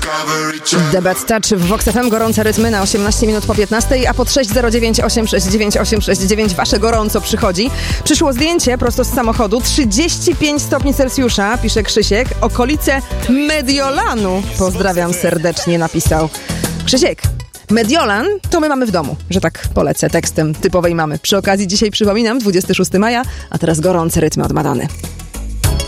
The Bad Touch w Vox FM, gorące rytmy na 18 minut po 15, a pod 609 869 869 wasze gorąco przychodzi. Przyszło zdjęcie prosto z samochodu, 35 stopni Celsjusza, pisze Krzysiek, okolice Mediolanu. Pozdrawiam serdecznie, napisał Krzysiek. Mediolan to my mamy w domu, że tak polecę tekstem typowej mamy. Przy okazji dzisiaj przypominam, 26 maja, a teraz gorące rytmy od Madony.